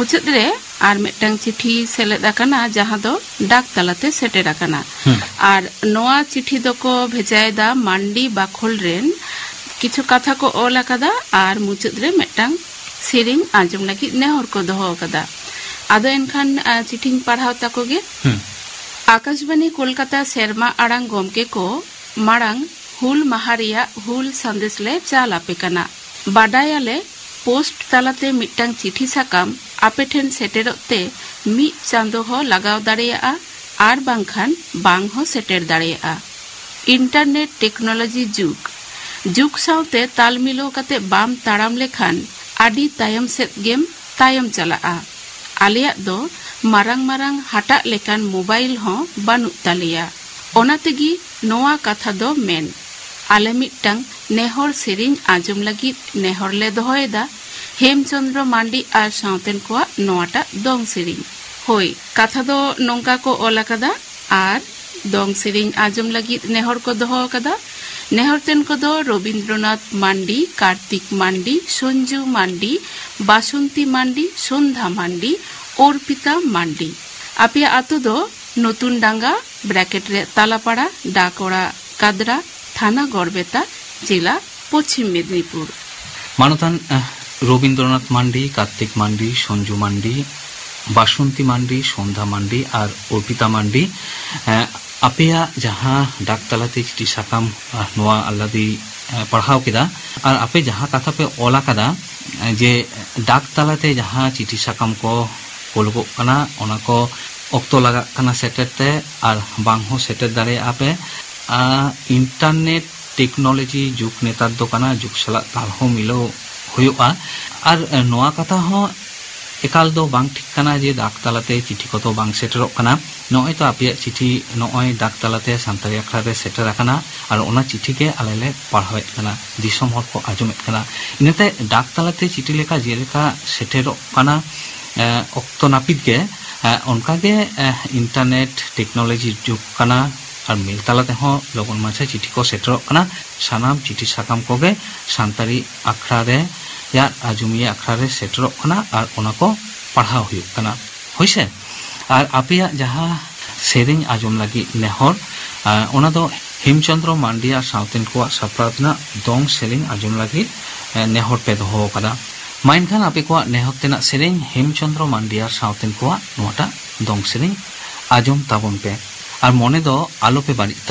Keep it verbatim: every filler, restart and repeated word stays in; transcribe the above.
मुचाद रे आर मिटटांग चिठी सेलेद आकाना जहां दो डाक तालाते सेटेर आकाना आर नोआ चिठी दको भेजायदा मांडी बाखोल रेन किछु कथा को ओल आकादा आर मुचाद रे मिटटांग सेरिंग आंजम लगी नेहर को दोहो आकादा आदो एनखान चिठिंग पढ़ाव ताकोगे आकाशवाणी कोलकाता सेरमा आड़ांग गोमके को माड़ांग हुल महारिया हुल संदेश ले चाल आपे कना बाडायाले पोस्ट तालाते मिटटांग चिठी साकाम आपे ठेन सेटेरते मी चांदो हो लगाव दाड़ेया आर बांखान बांग हो सेटेर दाड़ेया इंटरनेट टेक्नोलॉजी जुग जुग साउते ताल मिलो कते बाम ताड़ाम लेखान आडी तायम सेट गेम तायम चलाआ आलिया दो मारांग मारांग हाटा लेकान मोबाइल हो बानु तालिया ओना तेगी नोआ कथा दो मेन आले मिटटांग नेहर सेरिंग आजम लगी नेहर ले दोहोएदा हेमचंद्र मांडी आर साउतेन कोआ नोआटा दोंग सेरिंग होय कथा दो नोंका को ओला कदा आर दोंग सेरिंग आजम लगी नेहर को दोहो कदा नेहरतेन को दो रवींद्रनाथ मांडी कार्तिक मांडी संजू मांडी बासंती मांडी सन्ध्या मांडी अर्पिता मांडी आपिया आतो दो नतुन डांगा ब्रैकेट रे तालापाड़ा डाकोड़ा कादरा थाना गड़बेता जिला पश्चिम मेदिनीपुर मानतान रवींद्रनाथ मांडी कार्तिक मांडी संजू मांडी बासंती मांडी सन्ध्या मांडी और अर्पिता मांडी आपेया जहाँ डाक तालाते चिठी साकाम नोआ आल्लादी पढ़ाव केदा और आपे जहाँ कथा पे ओला कदा जे डाक तालाते जहाँ चिठी साकाम को कोलगो कना ओना को ऑक्टो लगा कना सेटेरते और बांग हो सेटेर दारे आपे इंटरनेट टेक्नोलॉजी जुग नेतार दो कना जुग सला ताल हो मिलो हुयुआ और नोआ कथा हो एकाल दो बांग ठीक कना जे डाक तालाते चिठी को तो बांग सेटेरो कना नोय तो आपिया चिठी नोय डाक तालाते सान्ताली आखड़ा रे सेटेर आकाना और ओना चिठी के आलेले पढ़ावेत कना दिसम हर को आजमेत कना इनते डाक तालाते चिठी लेका जेलेका सेटेरो कना ऑक्टो नापित के उनका के इंटरनेट टेक्नोलॉजी जुग कना और मेल तालाते हो लोगन माछे चिठी को सेटेरो कना सानाम चिठी साकाम कोगे सान्ताली आखड़ा रे या आजुमिया आखड़ा रे सेटेरो कना और ओना को पढ़ाव हुयुग कना होइसे और आपिया जहाँ सेरिंग आजम लगी नेहर ओना दो हेमचंद्र मांडिया साउतेन को सप्रादना दोंग सेरिंग आजम लगी नेहर पे दोहो कदा माइनखान आपे को नेहर तेना सेरिंग हेमचंद्र मांडिया साउतेन को नोटा दोंग सेरिंग आजम ताबन पे और मने दो आलो पे बाड़ी